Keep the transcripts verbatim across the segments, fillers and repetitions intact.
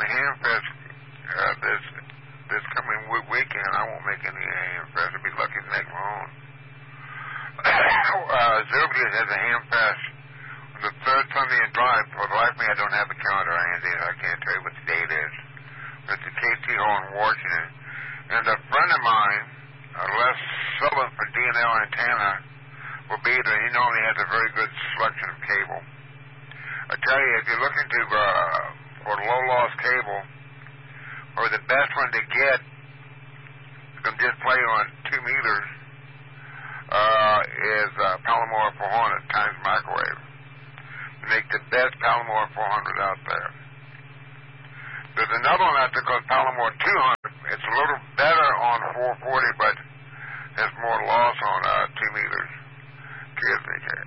the Hamfest uh, this this coming w- weekend, I won't make any Hamfest. I'll be lucky to make my own. uh, Zerby has a Hamfest on the third Sunday in July. For the life of me, I don't have the calendar handy. I can't tell you what the date is. But it's at K T Hall in Washington. And a friend of mine, uh, Les Sullivan for D and L Antenna, will be there. He normally has a very good selection of cable. I tell you, if you're looking to uh, for low-loss cable, or the best one to get, you can just play on two meters, uh, is uh, Palomar four hundred times microwave. They make the best Palomar four hundred out there. There's another one out there called Palomar two hundred. It's a little better on four forty, but has more loss on uh, two meters. Excuse me, Jay.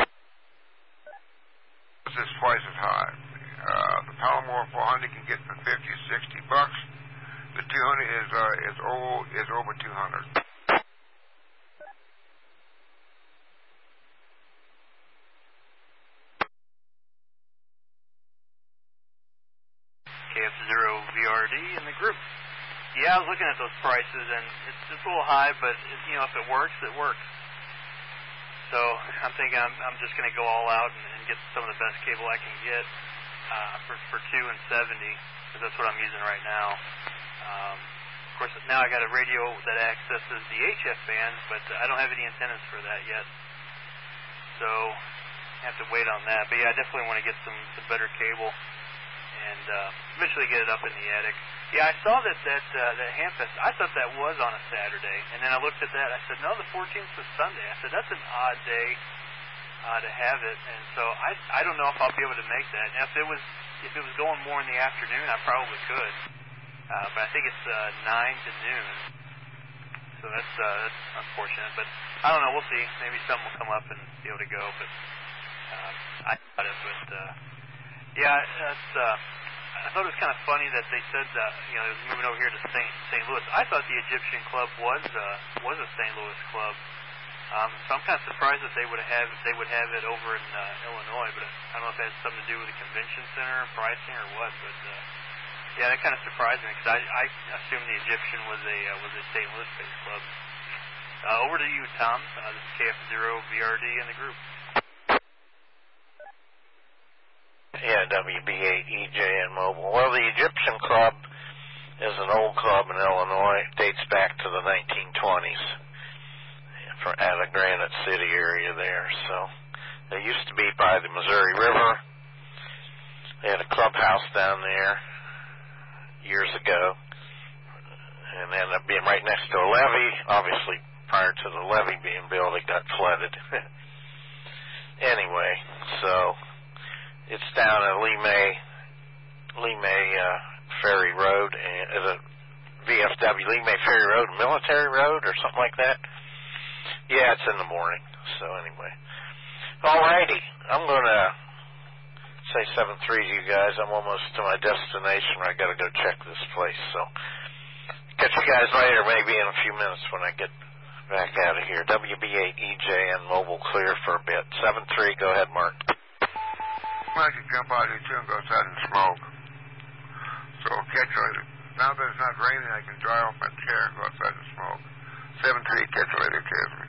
This is twice as high. Uh, the Palomar four hundred can get for fifty, sixty bucks. The two hundred is uh, is old is over two hundred. K F zero V R D in the group. Yeah, I was looking at those prices, and it's, it's a little high, but it, you know, if it works, it works. So I'm thinking I'm, I'm just going to go all out and, and get some of the best cable I can get uh, for for two and seventy, because that's what I'm using right now. Um, of course, now I got a radio that accesses the H F band, but I don't have any antennas for that yet. So I have to wait on that. But yeah, I definitely want to get some, some better cable and uh, eventually get it up in the attic. Yeah, I saw that that uh, that Hamfest. I thought that was on a Saturday, and then I looked at that. I said, no, the fourteenth is Sunday. I said, that's an odd day uh, to have it, and so I I don't know if I'll be able to make that. Now, if it was if it was going more in the afternoon, I probably could, uh, but I think it's uh, nine to noon, so that's uh, that's unfortunate. But I don't know. We'll see. Maybe something will come up and be able to go. But uh, I thought it, but uh, yeah, that's. Uh, I thought it was kind of funny that they said that, you know, it was moving over here to Saint Saint Louis. I thought the Egyptian Club was uh, was a Saint Louis club, um, so I'm kind of surprised that they would have they would have it over in uh, Illinois. But I don't know if it had something to do with the convention center pricing or what. But uh, yeah, that kind of surprised me because I, I assumed the Egyptian was a uh, was a Saint Louis based club. Uh, over to you, Tom. Uh, this is K F zero V R D in the group. Yeah, W B eight E J N Mobile. Well, the Egyptian Club is an old club in Illinois. It dates back to the nineteen twenties from out of Granite City area there. So they used to be by the Missouri River. They had a clubhouse down there years ago, and ended up being right next to a levee. Obviously, prior to the levee being built, it got flooded. Anyway, so it's down at Lee May, Lee May uh, Ferry Road, and is a V F W Lee May Ferry Road, Military Road, or something like that. Yeah, it's in the morning. So anyway, alrighty, I'm gonna say seven three to you guys. I'm almost to my destination where I gotta go check this place. So catch you guys later, maybe in a few minutes when I get back out of here. W B eight E J N Mobile clear for a bit. seven three, go ahead, Mark. I can jump out here too and go outside and smoke. So catch you later. Now that it's not raining, I can dry off my chair and go outside and smoke. seven three, catch you later, Casey.